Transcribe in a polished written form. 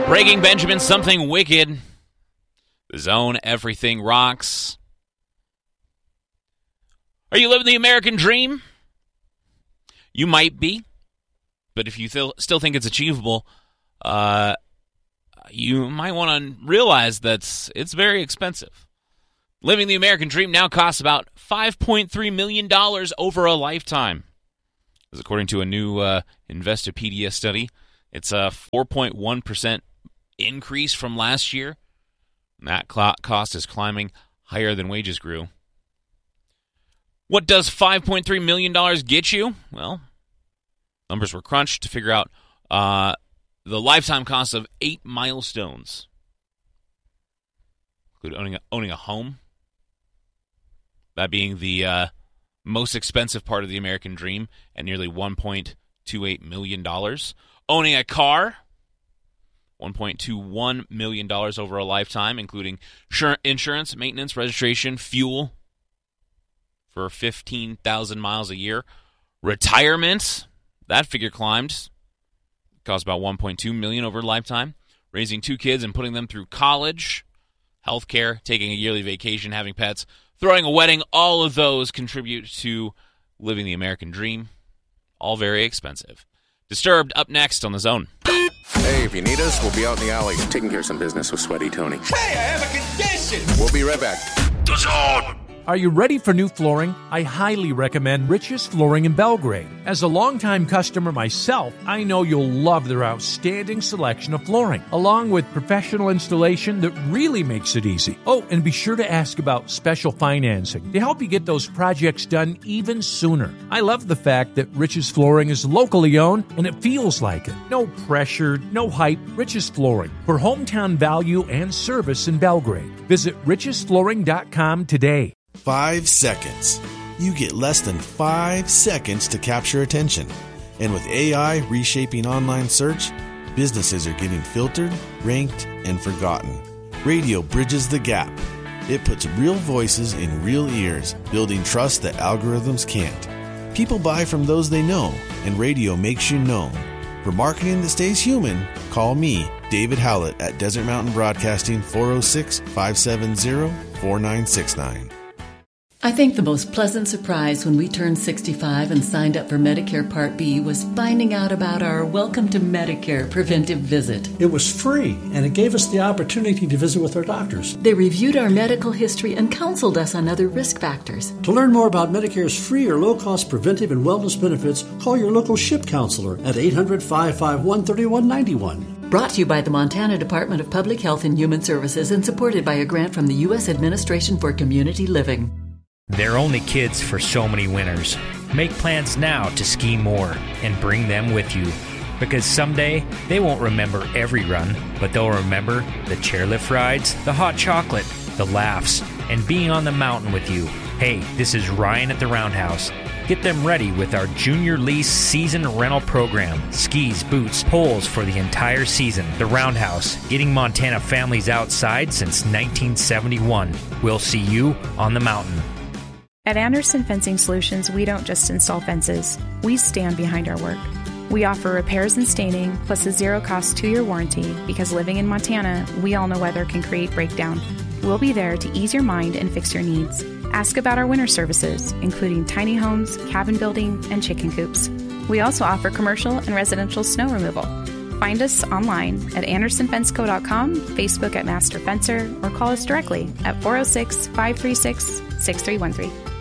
Breaking Benjamin, Something Wicked. The Zone, Everything Rocks. Are you living the American dream? You might be, but if you still think it's achievable, you might want to realize that it's very expensive. Living the American dream now costs about $5.3 million over a lifetime. As according to a new Investopedia study, it's a 4.1% increase from last year. And that cost is climbing higher than wages grew. What does $5.3 million get you? Well, numbers were crunched to figure out the lifetime cost of 8 milestones. Include owning a home. That being the most expensive part of the American dream at nearly $1.28 million. Owning a car, $1.21 million over a lifetime, including insurance, maintenance, registration, fuel for 15,000 miles a year. Retirement, that figure climbed. Cost about $1.2 million over a lifetime. Raising 2 kids and putting them through college. Healthcare, taking a yearly vacation, having pets, throwing a wedding, all of those contribute to living the American dream. All very expensive. Disturbed up next on The Zone. Hey, if you need us, we'll be out in the alley taking care of some business with Sweaty Tony. Hey, I have a condition! We'll be right back. The Zone! Are you ready for new flooring? I highly recommend Rich's Flooring in Belgrade. As a longtime customer myself, I know you'll love their outstanding selection of flooring, along with professional installation that really makes it easy. Oh, and be sure to ask about special financing to help you get those projects done even sooner. I love the fact that Rich's Flooring is locally owned and it feels like it. No pressure, no hype. Rich's Flooring for hometown value and service in Belgrade. Visit richesflooring.com today. 5 seconds. You get less than 5 seconds to capture attention. And with AI reshaping online search, businesses are getting filtered, ranked, and forgotten. Radio bridges the gap. It puts real voices in real ears, building trust that algorithms can't. People buy from those they know, and radio makes you known. For marketing that stays human, call me, David Howlett, at Desert Mountain Broadcasting, 406-570-4969. I think the most pleasant surprise when we turned 65 and signed up for Medicare Part B was finding out about our Welcome to Medicare preventive visit. It was free, and it gave us the opportunity to visit with our doctors. They reviewed our medical history and counseled us on other risk factors. To learn more about Medicare's free or low-cost preventive and wellness benefits, call your local SHIP counselor at 800-551-3191. Brought to you by the Montana Department of Public Health and Human Services and supported by a grant from the U.S. Administration for Community Living. They're only kids for so many winters. Make plans now to ski more and bring them with you. Because someday, they won't remember every run, but they'll remember the chairlift rides, the hot chocolate, the laughs, and being on the mountain with you. Hey, this is Ryan at the Roundhouse. Get them ready with our Junior Lease Season Rental Program. Skis, boots, poles for the entire season. The Roundhouse, getting Montana families outside since 1971. We'll see you on the mountain. At Anderson Fencing Solutions, we don't just install fences. We stand behind our work. We offer repairs and staining, plus a zero-cost 2-year warranty, because living in Montana, we all know weather can create breakdown. We'll be there to ease your mind and fix your needs. Ask about our winter services, including tiny homes, cabin building, and chicken coops. We also offer commercial and residential snow removal. Find us online at AndersonFenceCo.com, Facebook at Master Fencer, or call us directly at 406-536-6313.